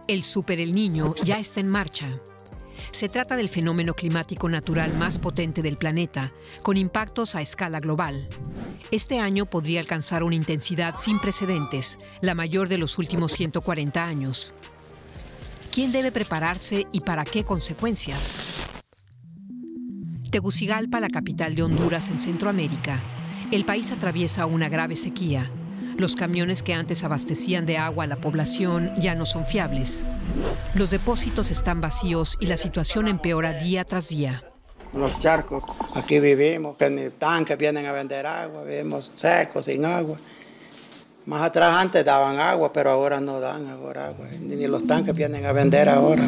El Super El Niño ya está en marcha. Se trata del fenómeno climático natural más potente del planeta, con impactos a escala global. Este año podría alcanzar una intensidad sin precedentes, la mayor de los últimos 140 años. ¿Quién debe prepararse y para qué consecuencias? Tegucigalpa, la capital de Honduras en Centroamérica. El país atraviesa una grave sequía. Los camiones que antes abastecían de agua a la población ya no son fiables. Los depósitos están vacíos y la situación empeora día tras día. Los charcos, aquí vivimos, que en tanques vienen a vender agua, vivimos secos, sin agua. Más atrás antes daban agua, pero ahora no dan agua. Ni los tanques vienen a vender ahora.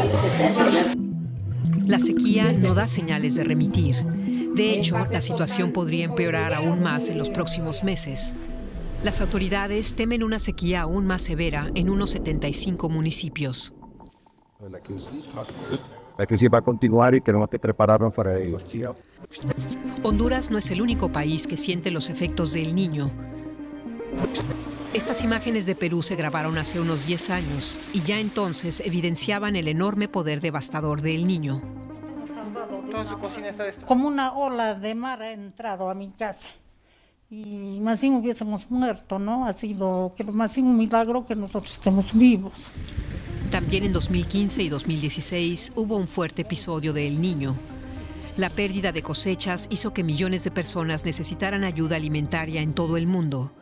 La sequía no da señales de remitir. De hecho, la situación podría empeorar aún más en los próximos meses. Las autoridades temen una sequía aún más severa en unos 75 municipios. La crisis va a continuar y tenemos que prepararnos para ello. Honduras no es el único país que siente los efectos del Niño. Estas imágenes de Perú se grabaron hace unos 10 años y ya entonces evidenciaban el enorme poder devastador del Niño. Como una ola de mar ha entrado a mi casa. Y más bien hubiésemos muerto, ¿no? Ha sido más bien un milagro que nosotros estemos vivos. También en 2015 y 2016 hubo un fuerte episodio de El Niño. La pérdida de cosechas hizo que millones de personas necesitaran ayuda alimentaria en todo el mundo.